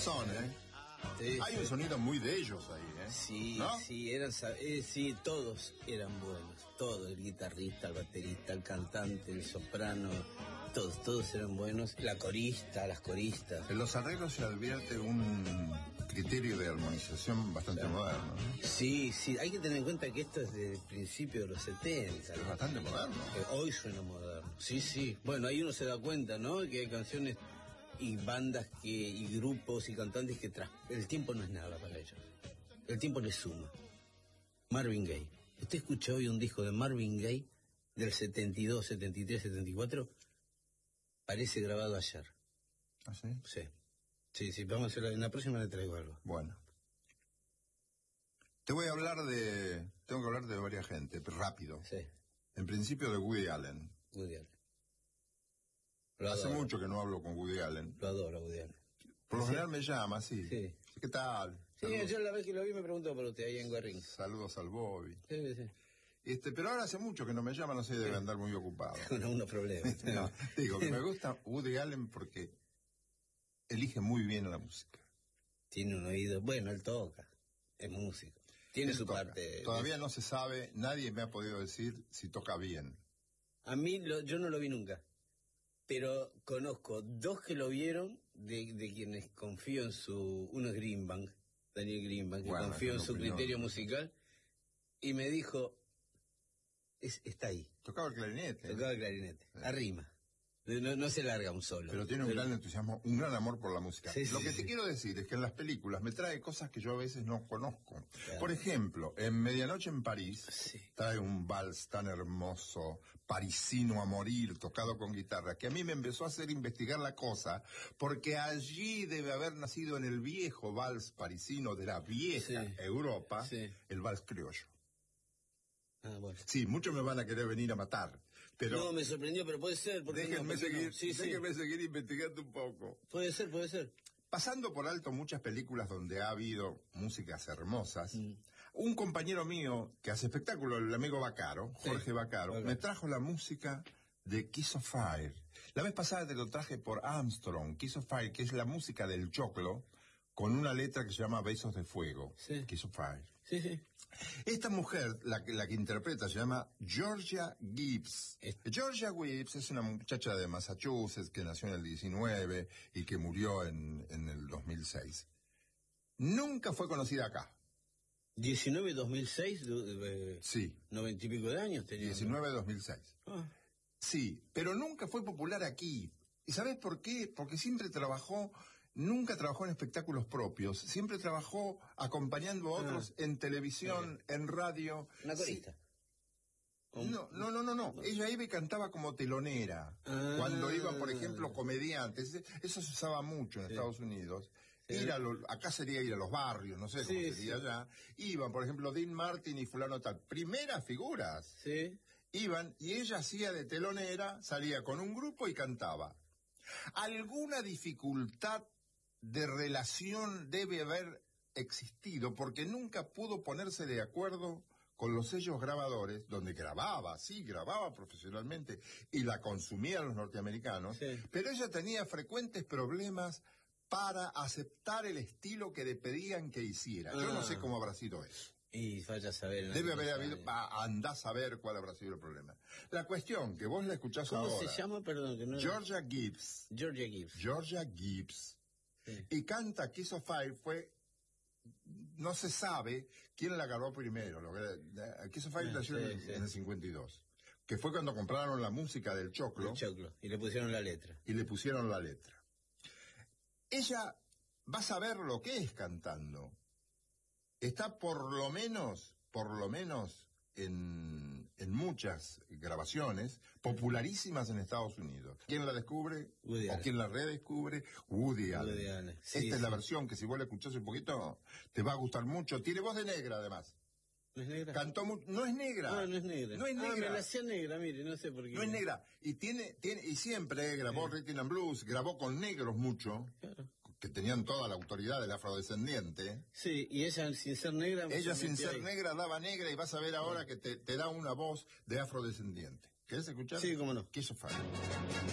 razón, ¿eh? Sí, Hay un sonido muy de ellos ahí, ¿eh? Sí, ¿no? sí, todos eran buenos. Todos, el guitarrista, el baterista, el cantante, el soprano, todos eran buenos. La corista, las coristas. En los arreglos se advierte un criterio de armonización bastante moderno, ¿no? Sí, hay que tener en cuenta que esto es del principio de los 70. Es bastante moderno. Hoy suena moderno. Sí. Bueno, ahí uno se da cuenta, ¿no? Que hay canciones y bandas y grupos y cantantes que el tiempo no es nada para ellos. El tiempo les suma. Marvin Gaye. ¿Usted escuchó hoy un disco de Marvin Gaye del 72, 73, 74? Parece grabado ayer. ¿Ah, sí? Sí, vamos a hacerlo. En la próxima le traigo algo. Bueno. Tengo que hablar de varias gente, pero rápido. Sí. En principio de Woody Allen. Woody Allen. Hace mucho que no hablo con Woody Allen. Lo adoro, Woody Allen. Por lo general me llama, sí. ¿Qué tal? Sí, yo la vez que lo vi me preguntó por usted ahí en Guerrín. Saludos al Bobby. Sí. Pero ahora hace mucho que no me llama, no sé, debe andar muy ocupado. Con unos problemas. No, digo que me gusta Woody Allen porque elige muy bien la música. Tiene un oído, bueno, él toca, es músico. Tiene su parte. Todavía no se sabe, nadie me ha podido decir si toca bien. A mí, yo no lo vi nunca, pero conozco dos que lo vieron, de quienes confío en uno es Greenbank, Daniel Greenbank, que confío en su criterio musical, y me dijo, está ahí. Tocaba el clarinete. Arrima. No se larga un solo. Pero tiene un gran entusiasmo, un gran amor por la música. Sí, Lo que te quiero decir es que en las películas me trae cosas que yo a veces no conozco. Claro. Por ejemplo, en Medianoche en París, trae un vals tan hermoso, parisino a morir, tocado con guitarra, que a mí me empezó a hacer investigar la cosa, porque allí debe haber nacido en el viejo vals parisino de la vieja Europa, el vals criollo. Ah, bueno. Sí, muchos me van a querer venir a matar, pero... No, me sorprendió, pero puede ser. Déjenme seguir investigando un poco. Puede ser. Pasando por alto muchas películas donde ha habido músicas hermosas, un compañero mío que hace espectáculo, el amigo Baccaro, Jorge Baccaro, me trajo la música de Kiss of Fire. La vez pasada te lo traje por Armstrong, Kiss of Fire, que es la música del choclo, con una letra que se llama Besos de Fuego, Kiss of Fire. Sí. Esta mujer, la que interpreta, se llama Georgia Gibbs. Georgia Gibbs es una muchacha de Massachusetts que nació en el 19 y que murió en el 2006. Nunca fue conocida acá. 19-2006, sí. 90 y pico de años tenía. 19-2006. Sí, pero nunca fue popular aquí. ¿Y sabes por qué? Porque nunca trabajó en espectáculos propios, siempre trabajó acompañando a otros en televisión, en radio. ¿Una corista? No. Ella iba y cantaba como telonera. Cuando iban, por ejemplo, comediantes. Eso se usaba mucho en Estados Unidos. Acá sería ir a los barrios, no sé cómo sería allá. Iban, por ejemplo, Dean Martin y fulano tal. Primeras figuras. Iban y ella hacía de telonera, salía con un grupo y cantaba. Alguna dificultad de relación debe haber existido porque nunca pudo ponerse de acuerdo con los sellos grabadores, donde grababa profesionalmente y la consumían los norteamericanos, pero ella tenía frecuentes problemas para aceptar el estilo que le pedían que hiciera. Yo no sé cómo habrá sido eso. Y vaya a saber. Debe haber habido, andá a saber cuál habrá sido el problema. La cuestión, que vos la escuchás ahora. ¿Cómo se llama? Perdón, que no. Georgia Gibbs. Y canta Kiss of Fire. No se sabe quién la grabó primero. Kiss of Fire nació en el 52. Que fue cuando compraron la música del choclo. Y le pusieron la letra. Ella va a saber lo que es cantando. Está por lo menos en muchas grabaciones popularísimas en Estados Unidos. ¿Quién la descubre? ¿O quién la redescubre? Woody Allen. Esta es la versión que si vos la escuchás un poquito te va a gustar mucho. Tiene voz de negra además. ¿No es negra? Cantó no es negra. No es negra. Me la hacía negra, mire, no sé por qué. No es negra. Y siempre grabó Rhythm and Blues, grabó con negros mucho, que tenían toda la autoridad del afrodescendiente. Sí, y ella sin ser negra... Ella sin ser negra daba negra y vas a ver ahora que te da una voz de afrodescendiente. ¿Querés escuchar? Sí, cómo no. Kiss of Fire.